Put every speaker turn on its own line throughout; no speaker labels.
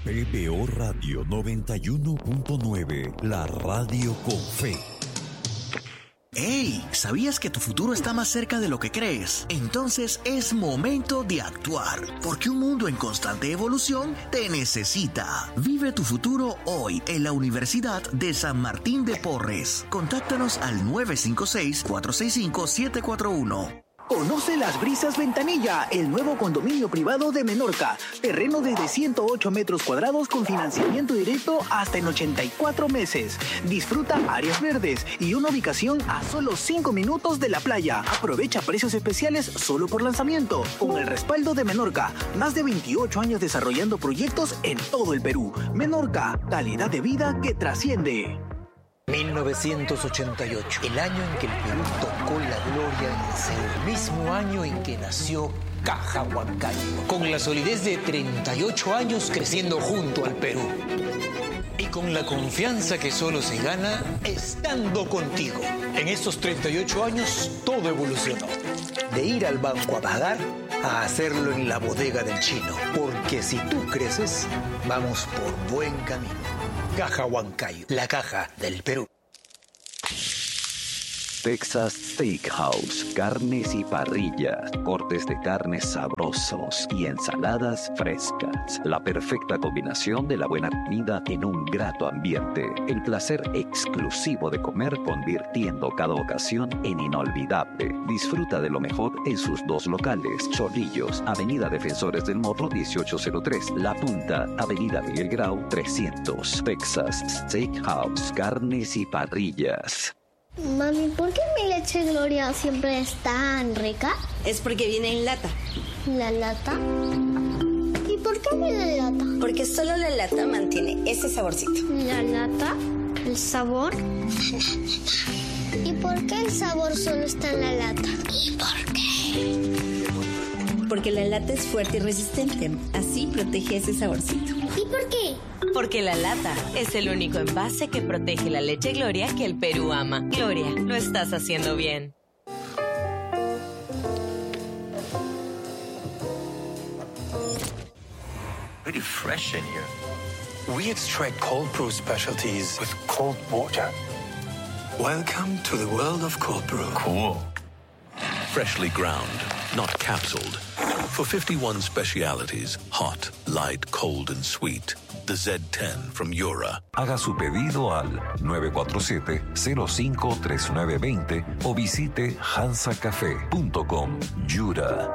PBO Radio 91.9, la radio con fe.
¡Hey! ¿Sabías que tu futuro está más cerca de lo que crees? Entonces es momento de actuar, porque un mundo en constante evolución te necesita. Vive tu futuro hoy en la Universidad de San Martín de Porres. Contáctanos al 956-465-741.
Conoce Las Brisas Ventanilla, el nuevo condominio privado de Menorca. Terreno desde 108 metros cuadrados con financiamiento directo hasta en 84 meses. Disfruta áreas verdes y una ubicación a solo 5 minutos de la playa. Aprovecha precios especiales solo por lanzamiento. Con el respaldo de Menorca, más de 28 años desarrollando proyectos en todo el Perú. Menorca, calidad de vida que trasciende.
1988, el año en que el Perú tocó la gloria, es el mismo año en que nació Caja Huancayo, con la solidez de 38 años creciendo junto al Perú. Y con la confianza que solo se gana estando contigo. En estos 38 años todo evolucionó. De ir al banco a pagar a hacerlo en la bodega del chino. Porque si tú creces, vamos por buen camino. Caja Huancayo, la caja del Perú.
Texas Steakhouse, carnes y parrillas, cortes de carnes sabrosos y ensaladas frescas. La perfecta combinación de la buena comida en un grato ambiente. El placer exclusivo de comer convirtiendo cada ocasión en inolvidable. Disfruta de lo mejor en sus dos locales. Chorrillos, Avenida Defensores del Morro 1803. La Punta, Avenida Miguel Grau 300. Texas Steakhouse, carnes y parrillas.
Mami, ¿por qué mi leche Gloria siempre es tan rica?
Es porque viene en lata.
¿La lata? ¿Y por qué viene en lata?
Porque solo la lata mantiene ese saborcito.
¿La lata? ¿El sabor? ¿Y por qué el sabor solo está en la lata? ¿Y por qué?
Porque la lata es fuerte y resistente. Así protege ese saborcito.
¿Y por qué?
Porque la lata es el único envase que protege la leche Gloria que el Perú ama. Gloria, lo estás haciendo bien.
Pretty fresh in here. We extract cold brew specialties with cold water. Welcome to the world of cold brew.
Cool. Freshly ground, not capsuled. For 51 specialities, hot, light, cold, and sweet. The Z10 from Yura.
Haga su pedido al 947-053920 o visite hansacafé.com. Yura.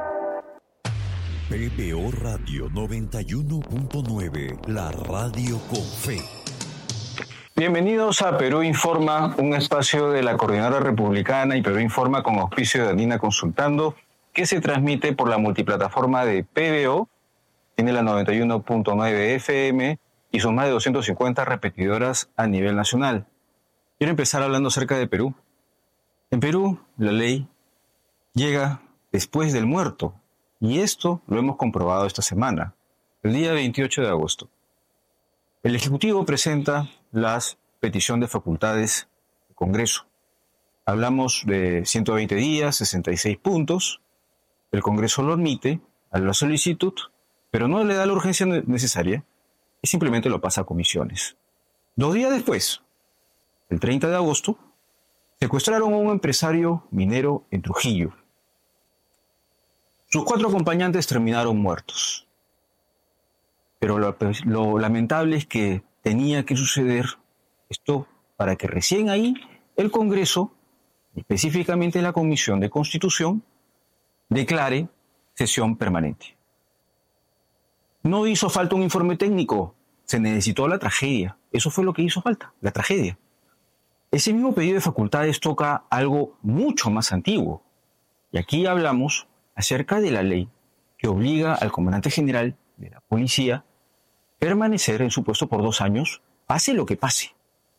PBO Radio 91.9, la radio con fe.
Bienvenidos a Perú Informa, un espacio de la Coordinadora Republicana y Perú Informa con auspicio de Andina Consultando, que se transmite por la multiplataforma de PBO, tiene la 91.9 FM y sus más de 250 repetidoras a nivel nacional. Quiero empezar hablando acerca de Perú. En Perú, la ley llega después del muerto, y esto lo hemos comprobado esta semana, el día 28 de agosto. El Ejecutivo presenta la petición de facultades del Congreso. Hablamos de 120 días, 66 puntos. El Congreso lo admite a la solicitud, pero no le da la urgencia necesaria y simplemente lo pasa a comisiones. 2 días después, el 30 de agosto, secuestraron a un empresario minero en Trujillo. Sus 4 acompañantes terminaron muertos. Pero lo lamentable es que tenía que suceder esto para que recién ahí el Congreso, específicamente la Comisión de Constitución, declare sesión permanente. No hizo falta un informe técnico, se necesitó la tragedia. Eso fue lo que hizo falta, la tragedia. Ese mismo pedido de facultades toca algo mucho más antiguo. Y aquí hablamos acerca de la ley que obliga al comandante general de la policía permanecer en su puesto por 2 años, pase lo que pase.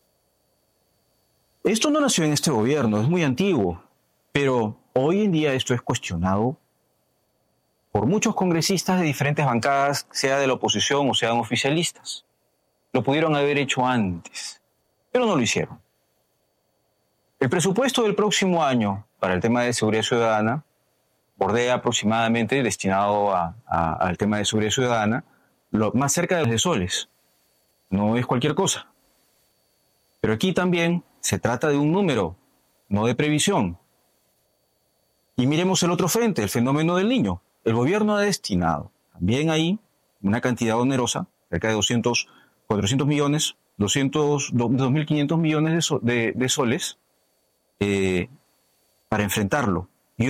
Esto no nació en este gobierno, es muy antiguo, pero hoy en día esto es cuestionado por muchos congresistas de diferentes bancadas, sea de la oposición o sean oficialistas. Lo pudieron haber hecho antes, pero no lo hicieron. El presupuesto del próximo año para el tema de seguridad ciudadana bordea aproximadamente, destinado al tema de seguridad ciudadana, más cerca de los de soles. No es cualquier cosa. Pero aquí también se trata de un número, no de previsión. Y miremos el otro frente, el fenómeno del Niño. El gobierno ha destinado también ahí una cantidad onerosa, cerca de 400 millones, 2.500 millones de soles para enfrentarlo. Y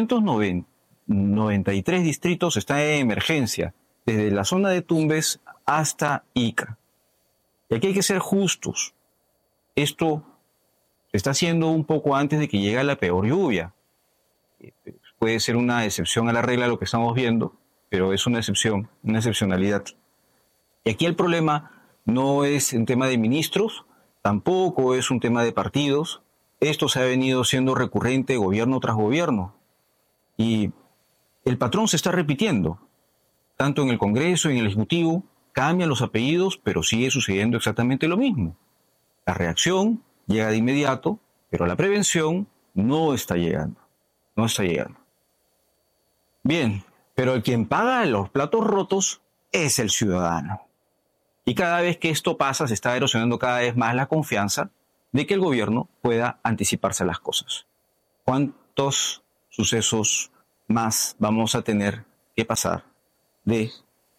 893 distritos están en emergencia, desde la zona de Tumbes hasta Ica. Y aquí hay que ser justos. Esto se está haciendo un poco antes de que llegue la peor lluvia. Puede ser una excepción a la regla lo que estamos viendo, pero es una excepción, una excepcionalidad. Y aquí el problema no es un tema de ministros, tampoco es un tema de partidos. Esto se ha venido siendo recurrente gobierno tras gobierno. Y el patrón se está repitiendo, tanto en el Congreso y en el Ejecutivo. Cambian los apellidos, pero sigue sucediendo exactamente lo mismo. La reacción llega de inmediato, pero la prevención no está llegando. No está llegando. Bien, pero el quien paga los platos rotos es el ciudadano. Y cada vez que esto pasa, se está erosionando cada vez más la confianza de que el gobierno pueda anticiparse a las cosas. ¿Cuántos sucesos más vamos a tener que pasar de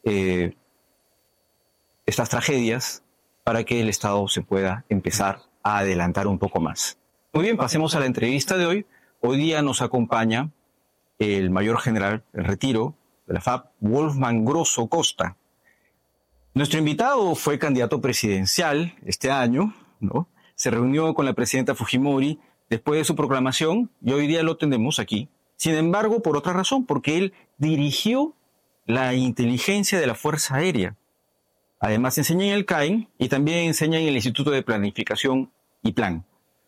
estas tragedias para que el Estado se pueda empezar a adelantar un poco más? Muy bien, pasemos a la entrevista de hoy. Hoy día nos acompaña el mayor general en retiro de la FAP, Wolfman Grosso Costa. Nuestro invitado fue candidato presidencial este año, ¿no? Se reunió con la presidenta Fujimori después de su proclamación y hoy día lo tenemos aquí. Sin embargo, por otra razón, porque él dirigió la inteligencia de la Fuerza Aérea. Además enseña en el CAIN y también enseña en el Instituto de Planificación y Plan.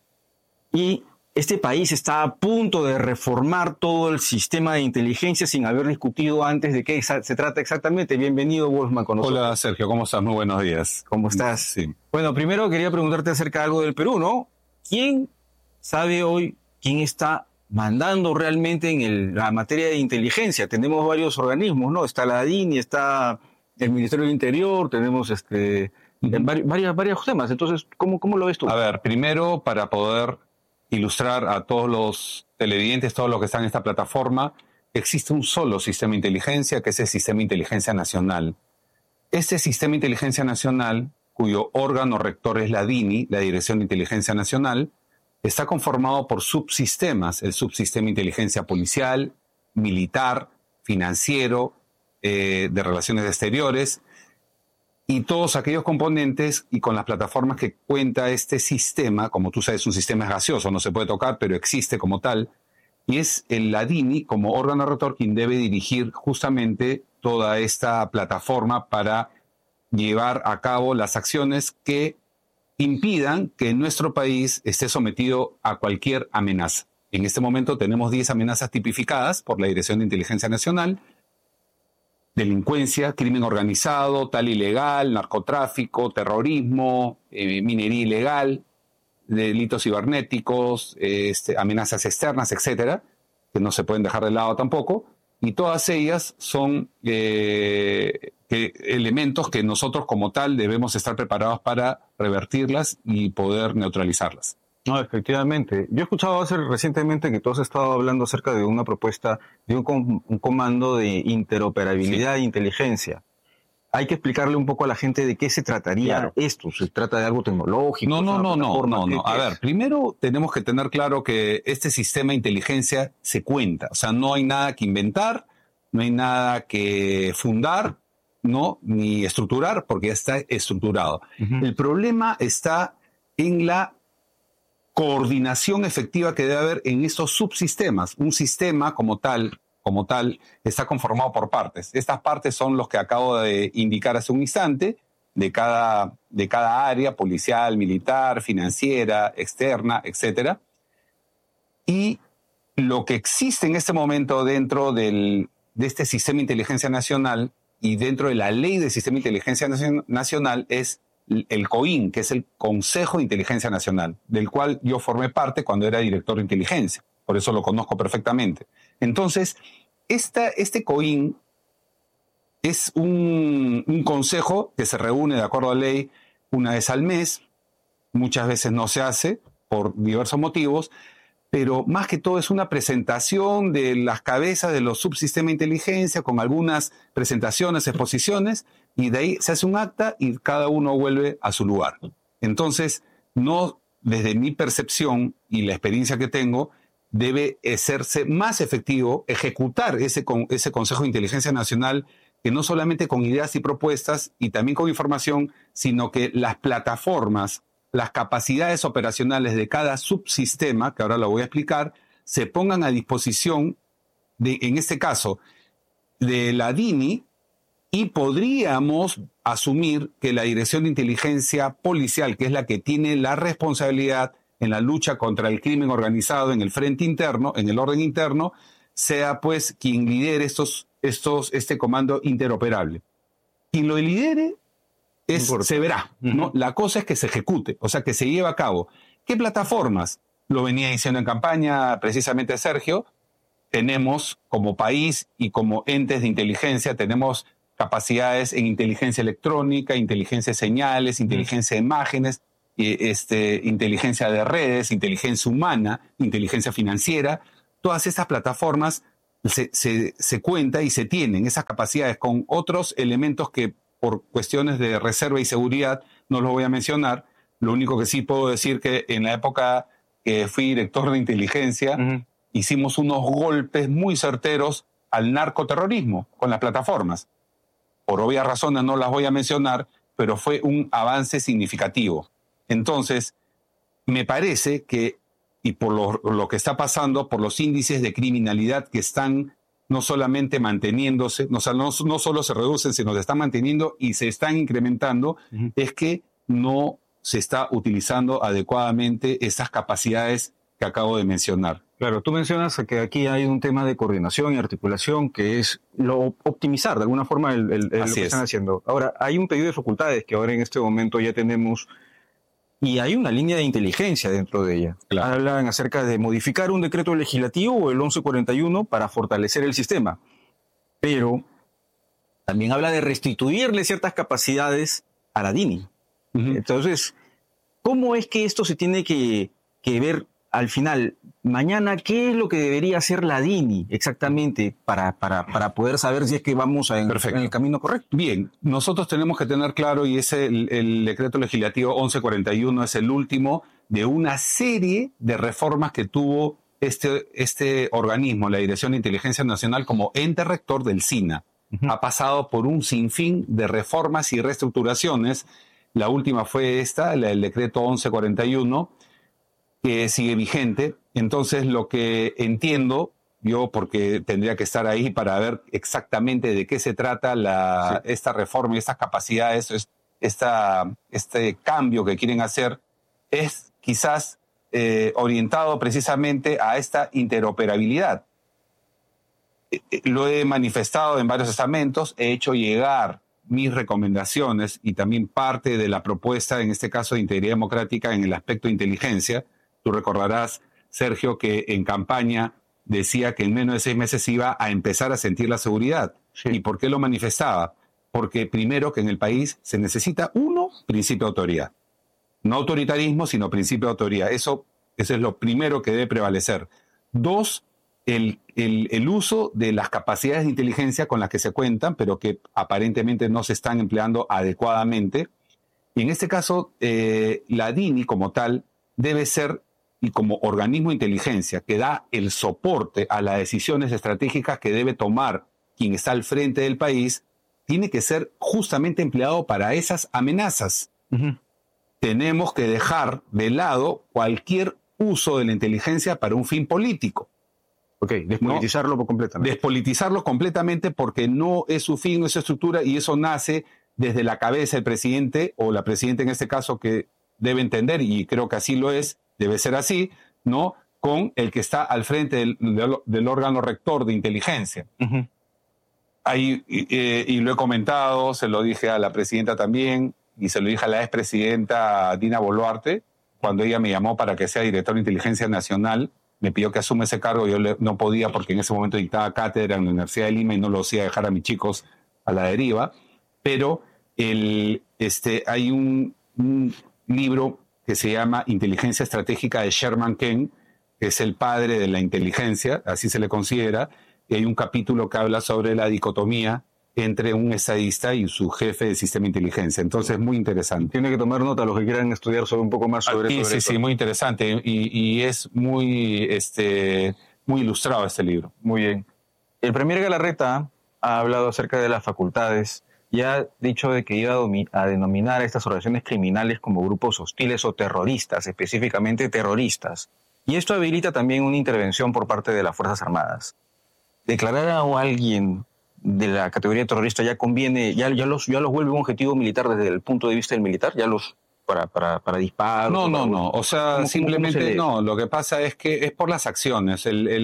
Y este país está a punto de reformar todo el sistema de inteligencia sin haber discutido antes de qué se trata exactamente. Bienvenido, Wolfman, con nosotros.
Hola, Sergio, ¿cómo estás? Muy buenos días.
¿Cómo estás?
Sí.
Bueno, primero quería preguntarte acerca de algo del Perú, ¿no? ¿Quién sabe hoy quién está mandando realmente en la materia de inteligencia? Tenemos varios organismos, ¿no? Está la DINI, está el Ministerio del Interior, tenemos varios temas. Entonces, ¿cómo lo ves tú?
A ver, primero, para poder ilustrar a todos los televidentes, todos los que están en esta plataforma, existe un solo sistema de inteligencia, que es el Sistema de Inteligencia Nacional. Este Sistema de Inteligencia Nacional, cuyo órgano rector es la DINI, la Dirección de Inteligencia Nacional, está conformado por subsistemas: el subsistema de inteligencia policial, militar, financiero, de relaciones exteriores, y todos aquellos componentes y con las plataformas que cuenta este sistema. Como tú sabes, un sistema es gaseoso, no se puede tocar, pero existe como tal, y es el DINI como órgano rector quien debe dirigir justamente toda esta plataforma para llevar a cabo las acciones que impidan que nuestro país esté sometido a cualquier amenaza. En este momento tenemos 10 amenazas tipificadas por la Dirección de Inteligencia Nacional: delincuencia, crimen organizado, tal ilegal, narcotráfico, terrorismo, minería ilegal, delitos cibernéticos, amenazas externas, etcétera, que no se pueden dejar de lado tampoco. Y todas ellas son elementos que nosotros como tal debemos estar preparados para revertirlas y poder neutralizarlas.
No, efectivamente. Yo he escuchado recientemente que tú has estado hablando acerca de una propuesta de un comando de interoperabilidad e inteligencia. Hay que explicarle un poco a la gente de qué se trataría esto. ¿Se trata de algo tecnológico?
No. A ver, primero tenemos que tener claro que este sistema de inteligencia se cuenta. O sea, no hay nada que inventar, no hay nada que fundar, no, ni estructurar, porque ya está estructurado. Uh-huh. El problema está en la coordinación efectiva que debe haber en estos subsistemas. Un sistema como tal está conformado por partes. Estas partes son los que acabo de indicar hace un instante, de cada área: policial, militar, financiera, externa, etc. Y lo que existe en este momento dentro de este Sistema de Inteligencia Nacional y dentro de la Ley del Sistema de Inteligencia Nacional es el COIN, que es el Consejo de Inteligencia Nacional, del cual yo formé parte cuando era director de inteligencia. Por eso lo conozco perfectamente. Entonces, este COIN Es un consejo que se reúne de acuerdo a ley una vez al mes. Muchas veces no se hace por diversos motivos, pero más que todo es una presentación de las cabezas de los subsistemas de inteligencia con algunas presentaciones, exposiciones, y de ahí se hace un acta y cada uno vuelve a su lugar. Entonces, no, desde mi percepción y la experiencia que tengo, debe hacerse más efectivo ejecutar ese Consejo de Inteligencia Nacional, que no solamente con ideas y propuestas y también con información, sino que las plataformas, las capacidades operacionales de cada subsistema, que ahora lo voy a explicar, se pongan a disposición, en este caso, de la DINI, y podríamos asumir que la Dirección de Inteligencia Policial, que es la que tiene la responsabilidad en la lucha contra el crimen organizado en el frente interno, en el orden interno, sea pues quien lidere este comando interoperable. Quien lo lidere se verá, ¿no? La cosa es que se ejecute, o sea, que se lleve a cabo. ¿Qué plataformas? Lo venía diciendo en campaña precisamente Sergio. Tenemos como país y como entes de inteligencia, tenemos capacidades en inteligencia electrónica, inteligencia de señales, inteligencia de imágenes, inteligencia de redes, inteligencia humana, inteligencia financiera. Todas estas plataformas se cuenta y se tienen esas capacidades con otros elementos que por cuestiones de reserva y seguridad no los voy a mencionar. Lo único que sí puedo decir que en la época que fui director de inteligencia, hicimos unos golpes muy certeros al narcoterrorismo con las plataformas. Por obvias razones no las voy a mencionar, pero fue un avance significativo. Entonces, me parece que, y por lo que está pasando, por los índices de criminalidad que están no solamente manteniéndose, no solo se reducen, sino se están manteniendo y se están incrementando, es que no se está utilizando adecuadamente esas capacidades que acabo de mencionar.
Claro, tú mencionas que aquí hay un tema de coordinación y articulación que es optimizar de alguna forma lo que están haciendo. Ahora, hay un pedido de facultades que ahora en este momento ya tenemos y hay una línea de inteligencia dentro de ella. Claro. Hablan acerca de modificar un decreto legislativo o el 1141 para fortalecer el sistema. Pero también habla de restituirle ciertas capacidades a la DINI. Entonces, ¿cómo es que esto se tiene que ver al final? Mañana, ¿qué es lo que debería hacer la DINI exactamente para poder saber si es que vamos en el camino correcto?
Bien, nosotros tenemos que tener claro, y el decreto legislativo 1141 es el último de una serie de reformas que tuvo este organismo, la Dirección de Inteligencia Nacional, como ente rector del SINA. Ha pasado por un sinfín de reformas y reestructuraciones. La última fue el decreto 1141, que sigue vigente. Entonces, lo que entiendo yo, porque tendría que estar ahí para ver exactamente de qué se trata esta reforma y estas capacidades, este cambio que quieren hacer, es quizás orientado precisamente a esta interoperabilidad. Lo he manifestado en varios estamentos, he hecho llegar mis recomendaciones y también parte de la propuesta, en este caso de integridad democrática, en el aspecto de inteligencia. Tú recordarás, Sergio, que en campaña decía que en menos de 6 meses iba a empezar a sentir la seguridad. Sí. ¿Y por qué lo manifestaba? Porque primero que en el país se necesita, principio de autoridad. No autoritarismo, sino principio de autoridad. Eso es lo primero que debe prevalecer. 2, el uso de las capacidades de inteligencia con las que se cuentan, pero que aparentemente no se están empleando adecuadamente. Y en este caso, la DINI como tal debe ser, y como organismo de inteligencia que da el soporte a las decisiones estratégicas que debe tomar quien está al frente del país, tiene que ser justamente empleado para esas amenazas. Tenemos que dejar de lado cualquier uso de la inteligencia para un fin político.
Despolitizarlo completamente.
Despolitizarlo completamente, porque no es su fin, no es su estructura, y eso nace desde la cabeza del presidente, o la presidenta en este caso, que debe entender, y creo que así lo es, debe ser así, ¿no? Con el que está al frente del órgano rector de inteligencia. Ahí, y lo he comentado, se lo dije a la presidenta también, y se lo dije a la expresidenta Dina Boluarte, cuando ella me llamó para que sea director de Inteligencia Nacional, me pidió que asuma ese cargo, yo no podía porque en ese momento dictaba cátedra en la Universidad de Lima y no lo hacía dejar a mis chicos a la deriva, pero hay un libro que se llama Inteligencia Estratégica de Sherman Ken, que es el padre de la inteligencia, así se le considera, y hay un capítulo que habla sobre la dicotomía entre un estadista y su jefe de sistema de inteligencia. Entonces, muy interesante.
Tiene que tomar nota los que quieran estudiar un poco más sobre eso.
Sí, muy interesante. Y es muy ilustrado este libro.
Muy bien. El premier Galarreta ha hablado acerca de las facultades y ha dicho de que iba a denominar a estas organizaciones criminales como grupos hostiles o terroristas, específicamente terroristas. Y esto habilita también una intervención por parte de las Fuerzas Armadas. Declarar a alguien de la categoría terrorista ya conviene, ya los vuelve un objetivo militar desde el punto de vista del militar, ya los para disparos.
No. O sea, simplemente no. Lo que pasa es que es por las acciones.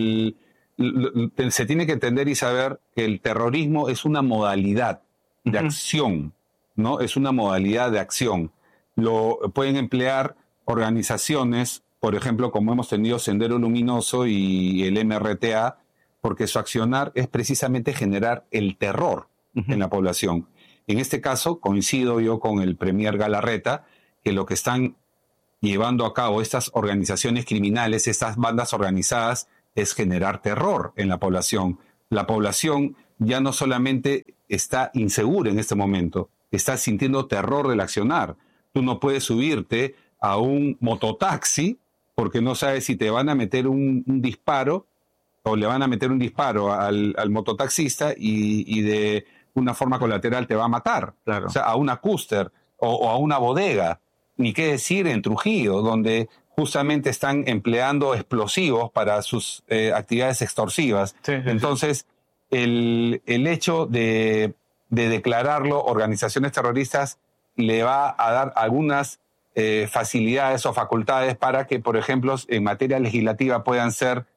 Se tiene que entender y saber que el terrorismo es una modalidad de acción, ¿no? Es una modalidad de acción. Lo pueden emplear organizaciones, por ejemplo, como hemos tenido Sendero Luminoso y el MRTA, porque su accionar es precisamente generar el terror en la población. En este caso, coincido yo con el premier Galarreta, que lo que están llevando a cabo estas organizaciones criminales, estas bandas organizadas, es generar terror en la población. La población ya no solamente está insegura en este momento, está sintiendo terror del accionar. Tú no puedes subirte a un mototaxi porque no sabes si te van a meter un disparo o le van a meter un disparo al mototaxista y de una forma colateral te va a matar. Claro. O sea, a una cúster o a una bodega. Ni qué decir en Trujillo, donde justamente están empleando explosivos para sus actividades extorsivas. Sí. Entonces, el hecho de declararlo organizaciones terroristas le va a dar algunas facilidades o facultades para que, por ejemplo, en materia legislativa puedan ser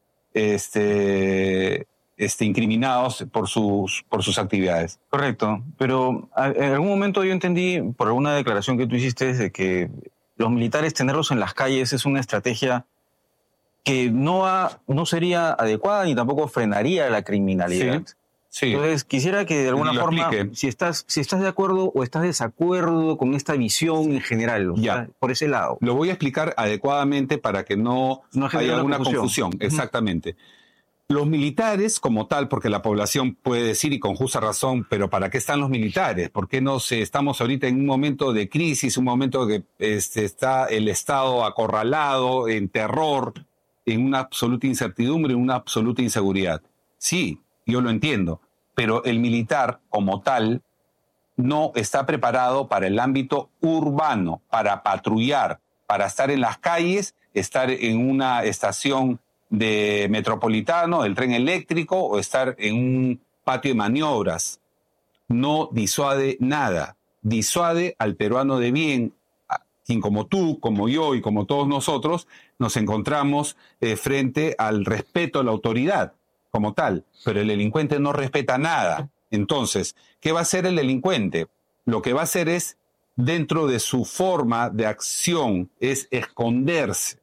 incriminados por sus actividades.
Correcto, pero en algún momento yo entendí, por alguna declaración que tú hiciste, de que los militares tenerlos en las calles es una estrategia que no sería adecuada ni tampoco frenaría la criminalidad. Sí. Entonces, quisiera que de alguna forma, si estás de acuerdo o estás de desacuerdo con esta visión en general, por ese lado.
Lo voy a explicar adecuadamente para que no haya alguna confusión. Exactamente. Los militares como tal, porque la población puede decir, y con justa razón, pero ¿para qué están los militares? ¿Por qué no estamos ahorita en un momento de crisis, un momento que está el Estado acorralado, en terror, en una absoluta incertidumbre, en una absoluta inseguridad? Sí, yo lo entiendo, pero el militar como tal no está preparado para el ámbito urbano, para patrullar, para estar en las calles, estar en una estación de metropolitano, del tren eléctrico, o estar en un patio de maniobras. No disuade nada. Disuade al peruano de bien, quien como tú, como yo y como todos nosotros nos encontramos frente al respeto a la autoridad como tal, pero el delincuente no respeta nada. Entonces, ¿qué va a hacer el delincuente? Lo que va a hacer es, dentro de su forma de acción, es esconderse,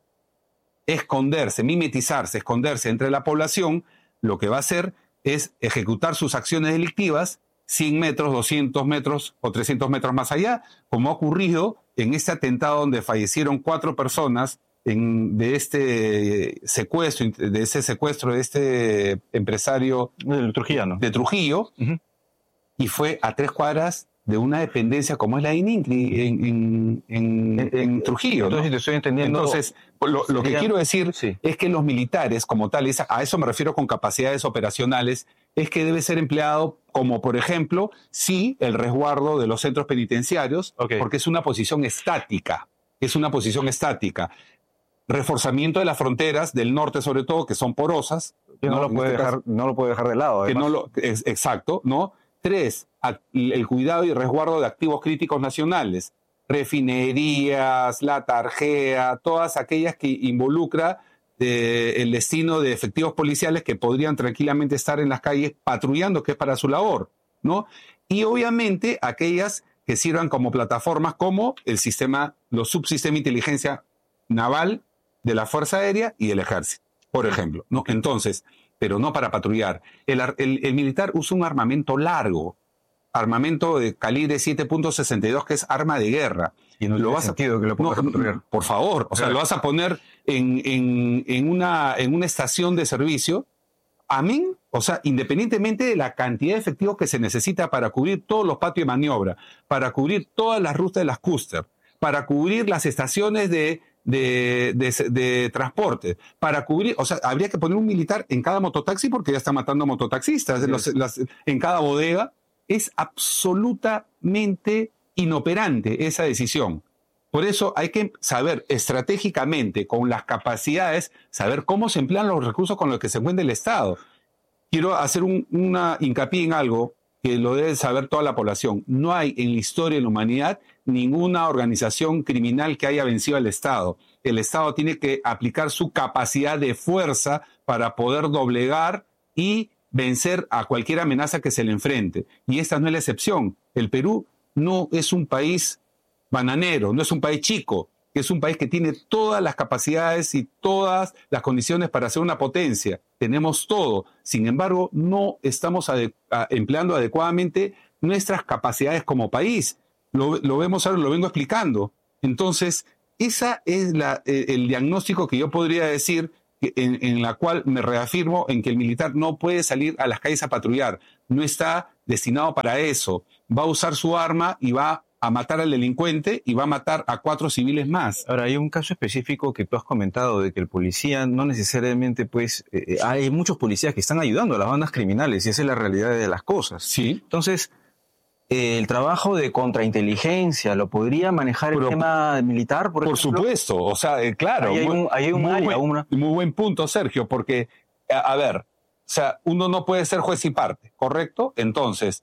mimetizarse, esconderse entre la población. Lo que va a hacer es ejecutar sus acciones delictivas 100 metros, 200 metros o 300 metros más allá, como ha ocurrido en este atentado donde fallecieron 4 personas de ese secuestro de este empresario de Trujillo, y fue a 3 cuadras de una dependencia como es la ININCRI en Trujillo.
Entonces, te estoy entendiendo.
Entonces, lo que quiero decir es que los militares como tales, a eso me refiero con capacidades operacionales, es que debe ser empleado como, por ejemplo, el resguardo de los centros penitenciarios, porque es una posición estática. Reforzamiento de las fronteras del norte, sobre todo, que son porosas.
No lo puede dejar de lado.
Exacto, ¿no? 3, el cuidado y resguardo de activos críticos nacionales, refinerías, la tarjea, todas aquellas que involucra el destino de efectivos policiales que podrían tranquilamente estar en las calles patrullando, que es para su labor, ¿no? Y obviamente aquellas que sirvan como plataformas como los subsistemas de inteligencia naval de la Fuerza Aérea y del Ejército, por ejemplo, ¿no? Entonces, pero no para patrullar. El militar usa un armamento largo. armamento de calibre 7.62, que es arma de guerra.
Y no tiene sentido que lo pongas a recorrer.
Por favor, o sea, lo vas a poner en una estación de servicio, amén, o sea, independientemente de la cantidad de efectivo que se necesita para cubrir todos los patios de maniobra, para cubrir todas las rutas de las cúster, para cubrir las estaciones de transporte, para cubrir, o sea, habría que poner un militar en cada mototaxi porque ya está matando mototaxistas, en cada bodega. Es absolutamente inoperante esa decisión. Por eso hay que saber estratégicamente, con las capacidades, saber cómo se emplean los recursos con los que se encuentra el Estado. Quiero hacer una hincapié en algo que lo debe saber toda la población. No hay en la historia de la humanidad ninguna organización criminal que haya vencido al Estado. El Estado tiene que aplicar su capacidad de fuerza para poder doblegar y vencer a cualquier amenaza que se le enfrente. Y esta no es la excepción. El Perú no es un país bananero, no es un país chico, es un país que tiene todas las capacidades y todas las condiciones para ser una potencia. Tenemos todo. Sin embargo, no estamos empleando adecuadamente nuestras capacidades como país. Lo vemos ahora, lo vengo explicando. Entonces, esa es el diagnóstico que yo podría decir, en la cual me reafirmo en que el militar no puede salir a las calles a patrullar. No está destinado para eso. Va a usar su arma y va a matar al delincuente y va a matar a 4 civiles más.
Ahora, hay un caso específico que tú has comentado de que el policía no necesariamente, hay muchos policías que están ayudando a las bandas criminales y esa es la realidad de las cosas.
Sí.
Entonces, el trabajo de contrainteligencia, ¿lo podría manejar el tema militar, por ejemplo?
Por supuesto, o sea, claro. Muy buen punto, Sergio, porque, a ver, o sea, uno no puede ser juez y parte, ¿correcto? Entonces,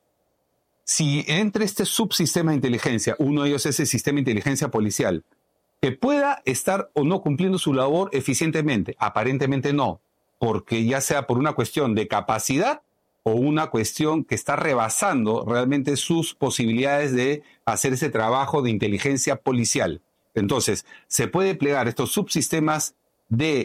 si entre este subsistema de inteligencia, uno de ellos es el sistema de inteligencia policial, que pueda estar o no cumpliendo su labor eficientemente, aparentemente no, porque ya sea por una cuestión de capacidad o una cuestión que está rebasando realmente sus posibilidades de hacer ese trabajo de inteligencia policial. Entonces, se puede plegar estos subsistemas de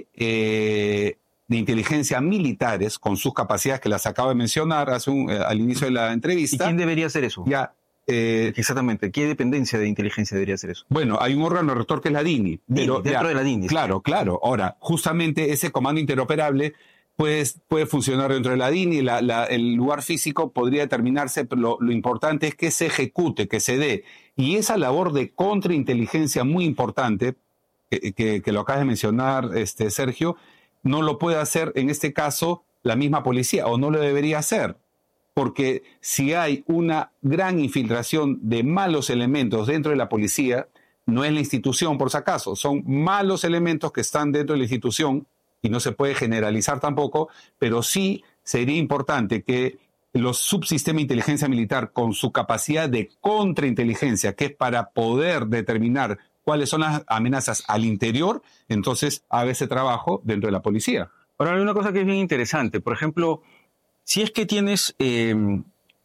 inteligencia militares con sus capacidades que las acabo de mencionar al inicio de la entrevista.
¿Y quién debería hacer eso? Exactamente, ¿qué dependencia de inteligencia debería hacer eso?
Bueno, hay un órgano rector que es la DINI.
Dentro de la DINI.
Claro. Ahora, justamente ese comando interoperable puede funcionar dentro de la DINI, el lugar físico podría determinarse, pero lo importante es que se ejecute, que se dé. Y esa labor de contrainteligencia muy importante, que lo acabas de mencionar, Sergio, no lo puede hacer en este caso la misma policía, o no lo debería hacer. Porque si hay una gran infiltración de malos elementos dentro de la policía, no es la institución por si acaso, son malos elementos que están dentro de la institución, y no se puede generalizar tampoco, pero sí sería importante que los subsistemas de inteligencia militar, con su capacidad de contrainteligencia, que es para poder determinar cuáles son las amenazas al interior, entonces haga ese trabajo dentro de la policía.
Ahora, hay una cosa que es bien interesante. Por ejemplo, si es que tienes en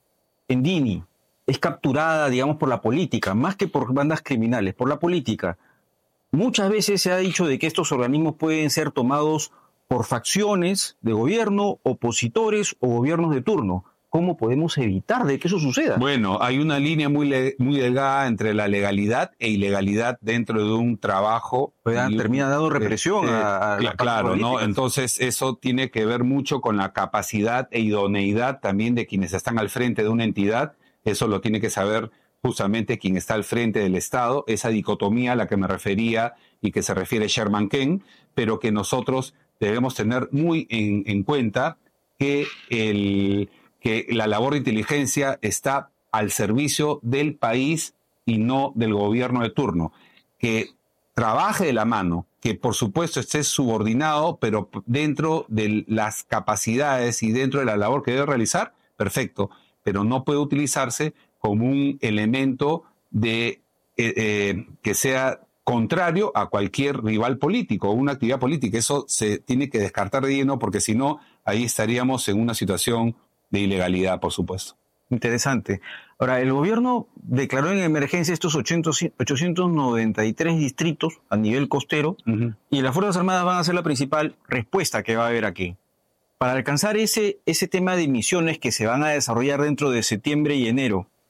DINI, es capturada, digamos, por la política, más que por bandas criminales, por la política. Muchas veces se ha dicho de que estos organismos pueden ser tomados por facciones de gobierno, opositores o gobiernos de turno. ¿Cómo podemos evitar de que eso suceda?
Bueno, hay una línea muy delgada entre la legalidad e ilegalidad dentro de un trabajo.
Termina dando represión a
claro, ¿no? Entonces eso tiene que ver mucho con la capacidad e idoneidad también de quienes están al frente de una entidad. Eso lo tiene que saber justamente quien está al frente del Estado, esa dicotomía a la que me refería y que se refiere Sherman Ken, pero que nosotros debemos tener muy en cuenta que la labor de inteligencia está al servicio del país y no del gobierno de turno. Que trabaje de la mano, que por supuesto esté subordinado, pero dentro de las capacidades y dentro de la labor que debe realizar, perfecto, pero no puede utilizarse como un elemento que sea contrario a cualquier rival político o una actividad política. Eso se tiene que descartar de lleno porque si no, ahí estaríamos en una situación de ilegalidad, por supuesto.
Interesante. Ahora, el gobierno declaró en emergencia estos 893 distritos a nivel costero y las Fuerzas Armadas van a ser la principal respuesta que va a haber aquí. Para alcanzar ese tema de misiones que se van a desarrollar dentro de septiembre y enero,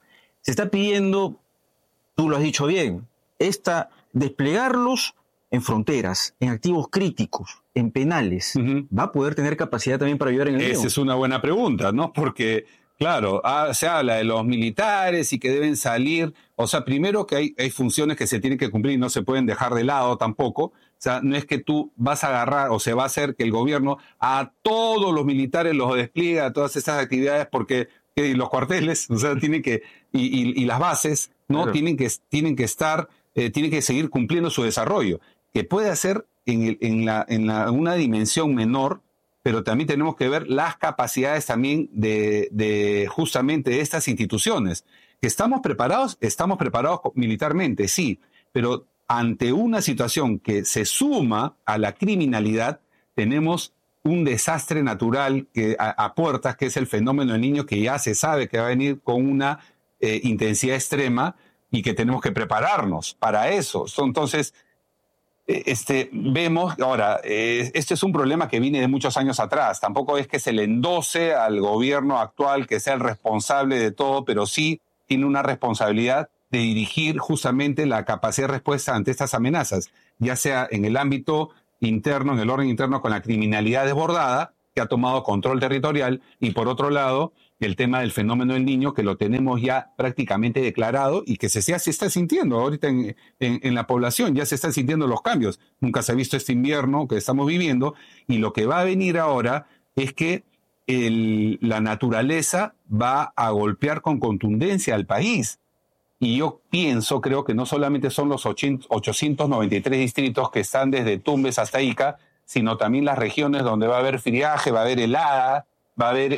se está pidiendo, tú lo has dicho bien, desplegarlos en fronteras, en activos críticos, en penales. ¿Va a poder tener capacidad también para ayudar en el lío?
Esa es una buena pregunta, ¿no? Porque, claro, se habla de los militares y que deben salir. O sea, primero que hay funciones que se tienen que cumplir y no se pueden dejar de lado tampoco. O sea, no es que tú vas a agarrar o se va a hacer que el gobierno a todos los militares los despliegue a todas estas actividades porque los cuarteles, o sea, tienen que, y las bases, ¿no? Claro. Tienen que estar, tienen que seguir cumpliendo su desarrollo, que puede hacer en una dimensión menor, pero también tenemos que ver las capacidades también de justamente de estas instituciones. ¿Estamos preparados militarmente? Sí, pero ante una situación que se suma a la criminalidad, tenemos un desastre natural a puertas, que es el fenómeno del Niño, que ya se sabe que va a venir con una intensidad extrema y que tenemos que prepararnos para eso. Entonces, vemos, ahora, este es un problema que viene de muchos años atrás. Tampoco es que se le endose al gobierno actual que sea el responsable de todo, pero sí tiene una responsabilidad de dirigir justamente la capacidad de respuesta ante estas amenazas, ya sea en el ámbito interno, en el orden interno, con la criminalidad desbordada, que ha tomado control territorial, y por otro lado, el tema del fenómeno del Niño, que lo tenemos ya prácticamente declarado y que se está sintiendo ahorita en la población, ya se están sintiendo los cambios. Nunca se ha visto este invierno que estamos viviendo, y lo que va a venir ahora es que la naturaleza va a golpear con contundencia al país. Y yo creo que no solamente son los 893 distritos que están desde Tumbes hasta Ica, sino también las regiones donde va a haber friaje, va a haber helada, va a haber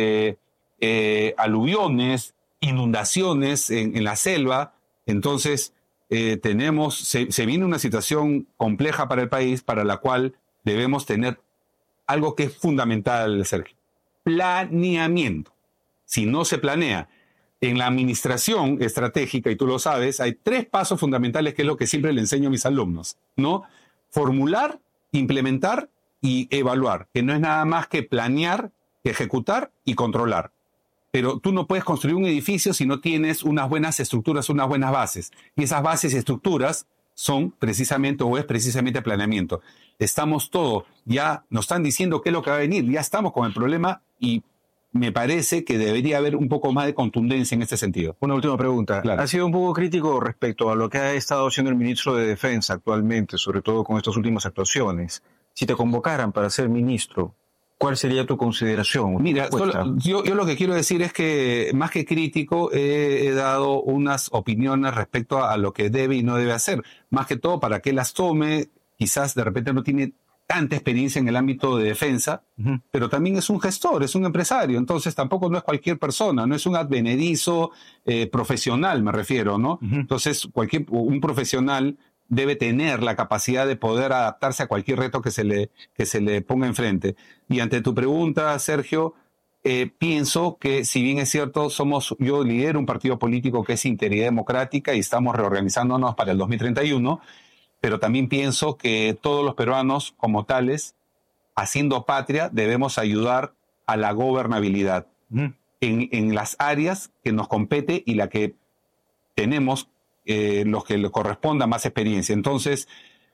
aluviones, inundaciones en la selva. Entonces, se viene una situación compleja para el país, para la cual debemos tener algo que es fundamental, Sergio: planeamiento. Si no se planea, en la administración estratégica, y tú lo sabes, hay 3 pasos fundamentales, que es lo que siempre le enseño a mis alumnos, ¿no? Formular, implementar y evaluar, que no es nada más que planear, ejecutar y controlar. Pero tú no puedes construir un edificio si no tienes unas buenas estructuras, unas buenas bases. Y esas bases y estructuras es precisamente planeamiento. Estamos todos, ya nos están diciendo qué es lo que va a venir, ya estamos con el problema, y me parece que debería haber un poco más de contundencia en este sentido.
Una última pregunta.
Claro.
Ha sido un poco crítico respecto a lo que ha estado haciendo el ministro de Defensa actualmente, sobre todo con estas últimas actuaciones. Si te convocaran para ser ministro, ¿cuál sería tu consideración?
Mira, yo lo que quiero decir es que, más que crítico, he dado unas opiniones respecto a lo que debe y no debe hacer. Más que todo para que las tome. Quizás de repente no tiene tanta experiencia en el ámbito de defensa, pero también es un gestor, es un empresario. Entonces tampoco no es cualquier persona, no es un advenedizo profesional, me refiero, ¿no? Entonces un profesional debe tener la capacidad de poder adaptarse a cualquier reto que se le ponga enfrente. Y ante tu pregunta, Sergio, pienso que, si bien es cierto, yo lidero un partido político que es Integridad Democrática y estamos reorganizándonos para el 2031, pero también pienso que todos los peruanos, como tales, haciendo patria, debemos ayudar a la gobernabilidad en las áreas que nos compete y la que tenemos los que le corresponda más experiencia. Entonces,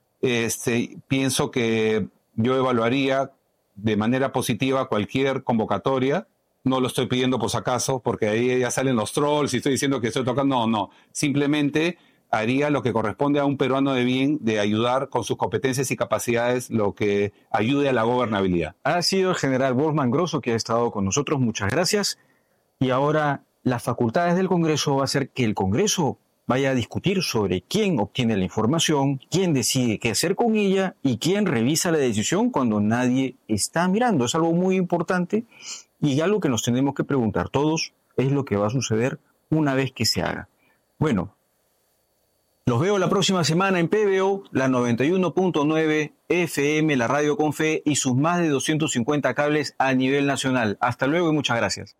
pienso que yo evaluaría de manera positiva cualquier convocatoria. No lo estoy pidiendo por si acaso, porque ahí ya salen los trolls y estoy diciendo que estoy tocando. No. Simplemente haría lo que corresponde a un peruano de bien, de ayudar con sus competencias y capacidades lo que ayude a la gobernabilidad.
Ha sido el general Wolfman Grosso, que ha estado con nosotros. Muchas gracias. Y ahora, las facultades del Congreso va a hacer que el Congreso vaya a discutir sobre quién obtiene la información, quién decide qué hacer con ella y quién revisa la decisión cuando nadie está mirando. Es algo muy importante y algo que nos tenemos que preguntar todos: es lo que va a suceder una vez que se haga. Bueno, los veo la próxima semana en PBO, la 91.9 FM, la radio con fe y sus más de 250 cables a nivel nacional. Hasta luego y muchas gracias.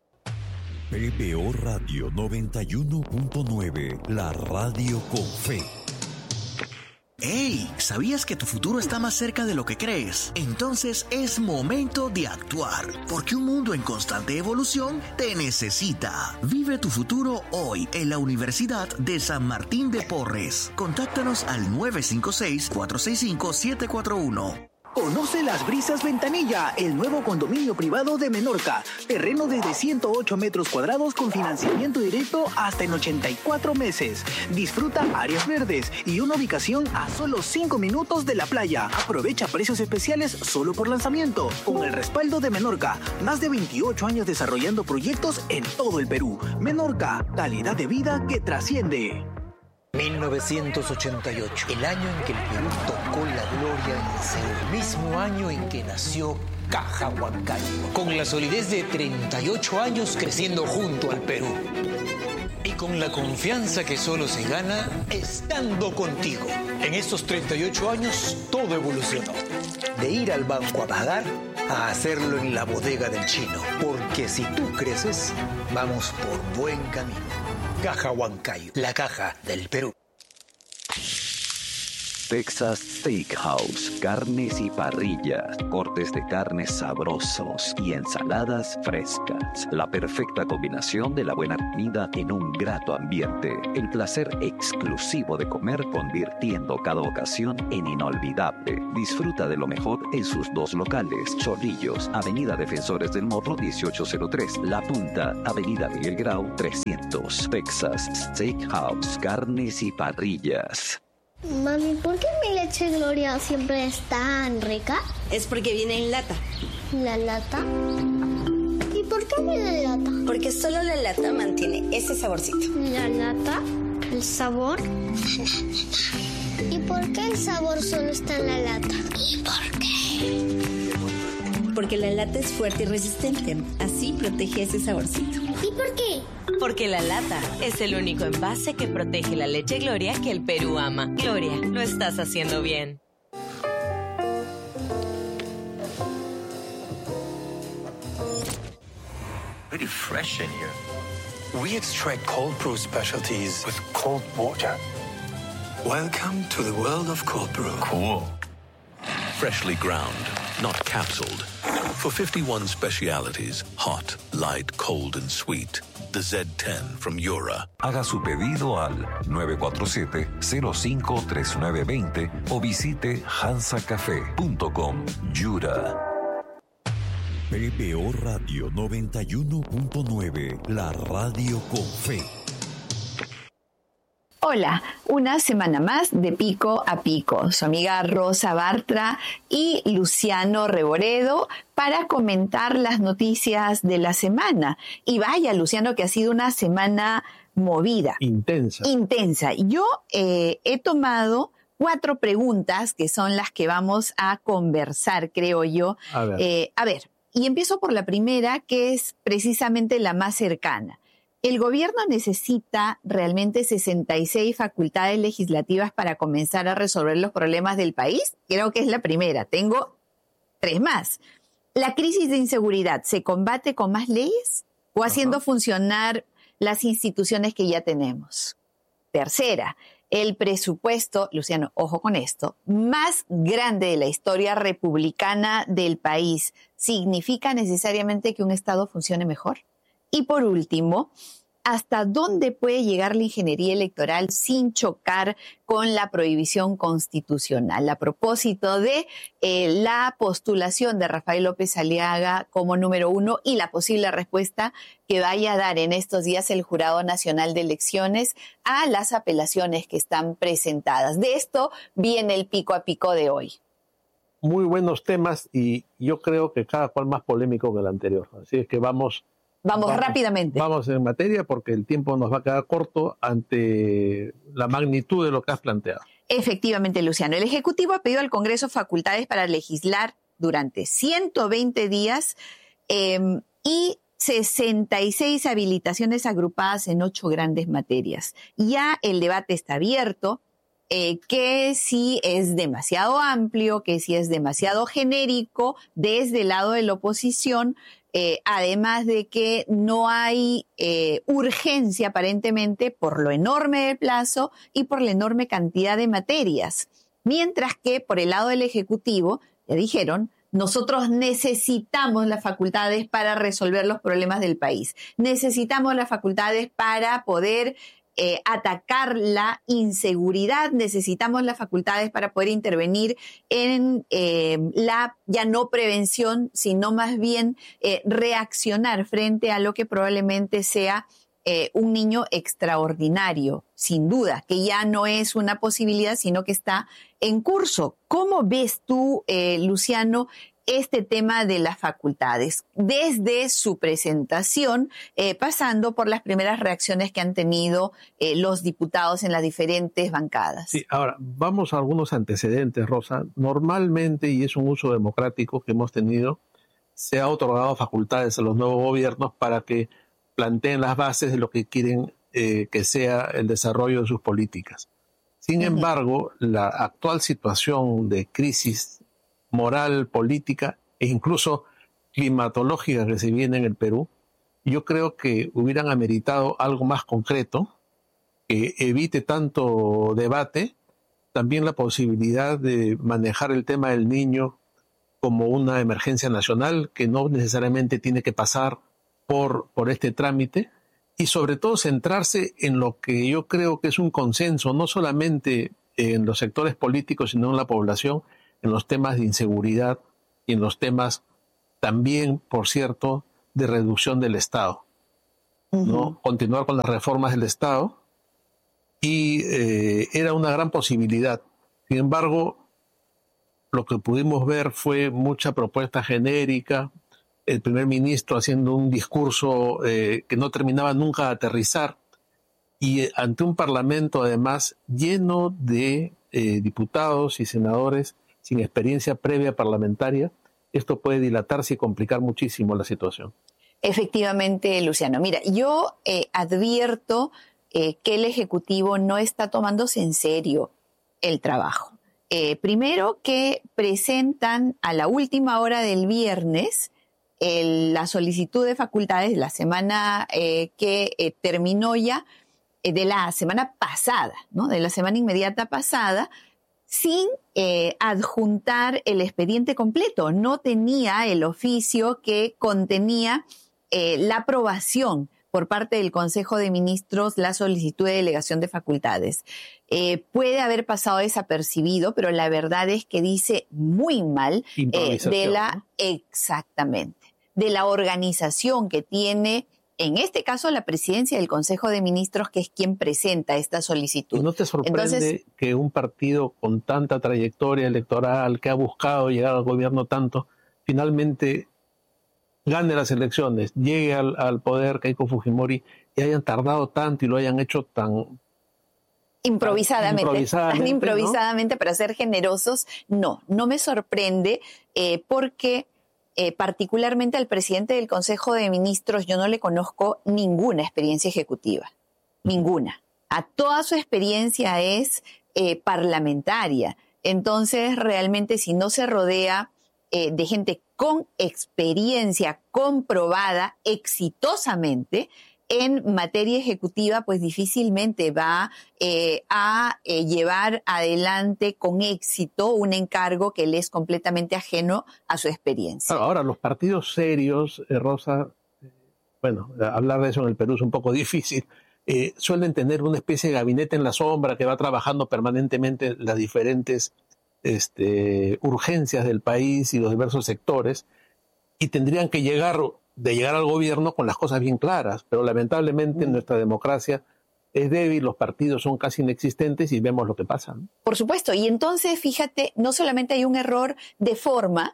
PBO Radio 91.9, la radio con fe.
¡Hey! ¿Sabías que tu futuro está más cerca de lo que crees? Entonces es momento de actuar, porque un mundo en constante evolución te necesita. Vive tu futuro hoy en la Universidad de San Martín de Porres. Contáctanos al 956-465-741.
Conoce Las Brisas Ventanilla, el nuevo condominio privado de Menorca. Terreno desde 108 metros cuadrados con financiamiento directo hasta en 84 meses. Disfruta áreas verdes y una ubicación a solo 5 minutos de la playa. Aprovecha precios especiales solo por lanzamiento. Con el respaldo de Menorca, más de 28 años desarrollando proyectos en todo el Perú. Menorca, calidad de vida que trasciende.
1988, el año en que el Perú tocó la gloria, es el mismo año en que nació Caja Huancayo, con la solidez de 38 años creciendo junto al Perú. Y con la confianza que solo se gana estando contigo. En estos 38 años todo evolucionó. De ir al banco a pagar, a hacerlo en la bodega del chino. Porque si tú creces, vamos por buen camino. Caja Huancayo, la caja del Perú.
Texas Steakhouse, carnes y parrillas, cortes de carnes sabrosos y ensaladas frescas. La perfecta combinación de la buena comida en un grato ambiente. El placer exclusivo de comer convirtiendo cada ocasión en inolvidable. Disfruta de lo mejor en sus dos locales. Chorrillos, Avenida Defensores del Morro 1803. La Punta, Avenida Miguel Grau 300. Texas Steakhouse, carnes y parrillas.
Mami, ¿por qué mi leche Gloria siempre es tan rica?
Es porque viene en lata.
¿La lata? ¿Y por qué viene en lata?
Porque solo la lata mantiene ese saborcito.
¿La lata? ¿El sabor? ¿Y por qué el sabor solo está en la lata? ¿Y por qué?
Porque la lata es fuerte y resistente. Así protege ese saborcito.
¿Y por qué?
Porque la lata es el único envase que protege la leche Gloria que el Perú ama. Gloria, lo estás haciendo bien.
Very fresh in here. We extract cold brew specialties with cold water. Welcome to the world of cold brew.
Cool. Freshly ground, not capsuled. For 51 specialities, hot, light, cold, and sweet. The Z10 from Yura.
Haga su pedido al 947-053920 o visite hansacafé.com. Yura. PPO Radio 91.9, la radio con fe.
Hola, una semana más de Pico a Pico. Su amiga Rosa Bartra y Luciano Reboredo para comentar las noticias de la semana. Y vaya, Luciano, que ha sido una semana movida. Intensa. Yo he tomado 4 preguntas que son las que vamos a conversar, creo yo. A ver, y empiezo por la primera, que es precisamente la más cercana. ¿El gobierno necesita realmente 66 facultades legislativas para comenzar a resolver los problemas del país? Creo que es la primera. Tengo 3 más. ¿La crisis de inseguridad se combate con más leyes o haciendo funcionar las instituciones que ya tenemos? Tercera, el presupuesto, Luciano, ojo con esto, más grande de la historia republicana del país, ¿significa necesariamente que un Estado funcione mejor? Y por último, ¿hasta dónde puede llegar la ingeniería electoral sin chocar con la prohibición constitucional? A propósito de la postulación de Rafael López Aliaga como número 1 y la posible respuesta que vaya a dar en estos días el Jurado Nacional de Elecciones a las apelaciones que están presentadas. De esto viene el Pico a Pico de hoy.
Muy buenos temas y yo creo que cada cual más polémico que el anterior. Así es que vamos rápidamente. Vamos en materia porque el tiempo nos va a quedar corto ante la magnitud de lo que has planteado.
Efectivamente, Luciano. El Ejecutivo ha pedido al Congreso facultades para legislar durante 120 días y 66 habilitaciones agrupadas en 8 grandes materias. Ya el debate está abierto. Que si es demasiado amplio, que si es demasiado genérico desde el lado de la oposición, además de que no hay urgencia aparentemente por lo enorme del plazo y por la enorme cantidad de materias. Mientras que por el lado del Ejecutivo, ya dijeron, nosotros necesitamos las facultades para resolver los problemas del país. Necesitamos las facultades para poder atacar la inseguridad. Necesitamos las facultades para poder intervenir en la ya no prevención, sino más bien reaccionar frente a lo que probablemente sea un niño extraordinario, sin duda, que ya no es una posibilidad, sino que está en curso. ¿Cómo ves tú, Luciano, este tema de las facultades, desde su presentación, pasando por las primeras reacciones que han tenido los diputados en las diferentes bancadas?
Sí, ahora, vamos a algunos antecedentes, Rosa. Normalmente, y es un uso democrático que hemos tenido, se ha otorgado facultades a los nuevos gobiernos para que planteen las bases de lo que quieren que sea el desarrollo de sus políticas. Sin embargo, la actual situación de crisis moral, política e incluso climatológica que se viene en el Perú, yo creo que hubieran ameritado algo más concreto, que evite tanto debate, también la posibilidad de manejar el tema del niño como una emergencia nacional que no necesariamente tiene que pasar por este trámite, y sobre todo centrarse en lo que yo creo que es un consenso, no solamente en los sectores políticos, sino en la población, en los temas de inseguridad y en los temas también, por cierto, de reducción del Estado. ¿No? Continuar con las reformas del Estado, y era una gran posibilidad. Sin embargo, lo que pudimos ver fue mucha propuesta genérica, el primer ministro haciendo un discurso que no terminaba nunca de aterrizar, y ante un parlamento además lleno de diputados y senadores sin experiencia previa parlamentaria, esto puede dilatarse y complicar muchísimo la situación.
Efectivamente, Luciano. Mira, yo advierto que el Ejecutivo no está tomándose en serio el trabajo. Primero, que presentan a la última hora del viernes la solicitud de facultades de la semana que terminó ya, de la semana pasada, ¿no? De la semana inmediata pasada, sin adjuntar el expediente completo. No tenía el oficio que contenía la aprobación por parte del Consejo de Ministros, la solicitud de delegación de facultades. Puede haber pasado desapercibido, pero la verdad es que dice muy mal exactamente, de la organización que tiene, en este caso, la presidencia del Consejo de Ministros, que es quien presenta esta solicitud.
¿No te sorprende que un partido con tanta trayectoria electoral, que ha buscado llegar al gobierno tanto, finalmente gane las elecciones, llegue al poder Keiko Fujimori, y hayan tardado tanto y lo hayan hecho tan
improvisadamente, ¿no? Para ser generosos? No me sorprende, porque particularmente al presidente del Consejo de Ministros yo no le conozco ninguna experiencia ejecutiva, ninguna. A toda su experiencia es parlamentaria. Entonces, realmente, si no se rodea de gente con experiencia comprobada exitosamente en materia ejecutiva, pues difícilmente va a llevar adelante con éxito un encargo que le es completamente ajeno a su experiencia.
Ahora, los partidos serios, Rosa, bueno, hablar de eso en el Perú es un poco difícil, suelen tener una especie de gabinete en la sombra que va trabajando permanentemente las diferentes urgencias del país y los diversos sectores, y tendrían que llegar al gobierno con las cosas bien claras, pero lamentablemente nuestra democracia es débil, los partidos son casi inexistentes y vemos lo que pasa, ¿no?
Por supuesto, y entonces fíjate, no solamente hay un error de forma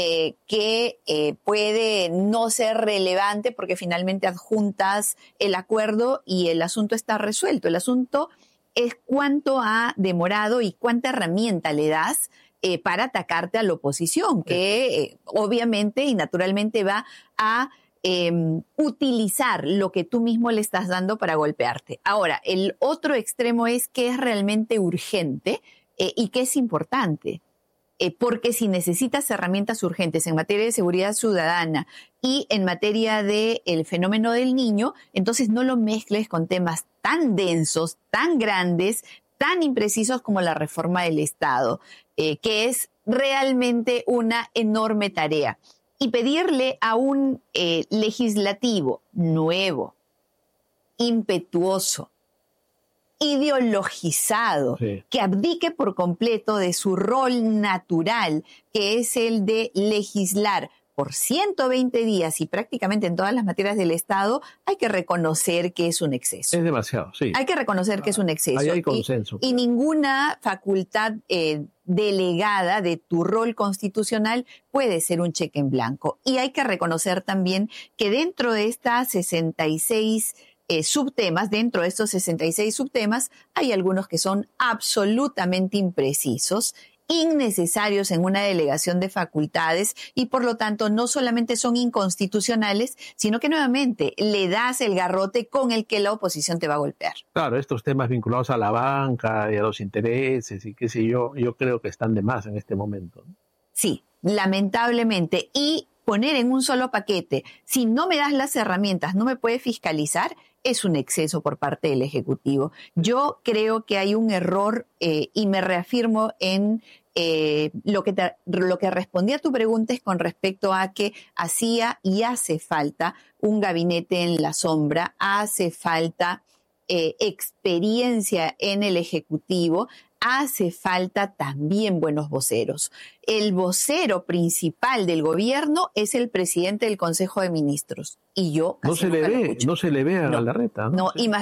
que puede no ser relevante porque finalmente adjuntas el acuerdo y el asunto está resuelto. El asunto es cuánto ha demorado y cuánta herramienta le das para atacarte a la oposición, que obviamente y naturalmente va a utilizar lo que tú mismo le estás dando para golpearte. Ahora, el otro extremo es que es realmente urgente y que es importante. Porque si necesitas herramientas urgentes en materia de seguridad ciudadana y en materia del fenómeno del niño, entonces no lo mezcles con temas tan densos, tan grandes, tan imprecisos como la reforma del Estado, que es realmente una enorme tarea. Y pedirle a un legislativo nuevo, impetuoso, ideologizado, que abdique por completo de su rol natural, que es el de legislar por 120 días y prácticamente en todas las materias del Estado, hay que reconocer que es un exceso.
Es demasiado, sí.
Hay que reconocer que es un exceso.
Ahí hay consenso.
Y ninguna facultad delegada de tu rol constitucional puede ser un cheque en blanco. Y hay que reconocer también que dentro de estas 66 subtemas, dentro de estos 66 subtemas, hay algunos que son absolutamente imprecisos, innecesarios en una delegación de facultades y por lo tanto no solamente son inconstitucionales, sino que nuevamente le das el garrote con el que la oposición te va a golpear.
Claro, estos temas vinculados a la banca y a los intereses y qué sé yo creo que están de más en este momento.
Sí, lamentablemente. Y poner en un solo paquete, si no me das las herramientas, no me puedes fiscalizar, es un exceso por parte del Ejecutivo. Yo creo que hay un error y me reafirmo en lo que respondí a tu pregunta es con respecto a que hacía y hace falta un gabinete en la sombra, hace falta experiencia en el Ejecutivo, hace falta también buenos voceros. El vocero principal del gobierno es el presidente del Consejo de Ministros y yo
no se le ve a Larreta.
No, y más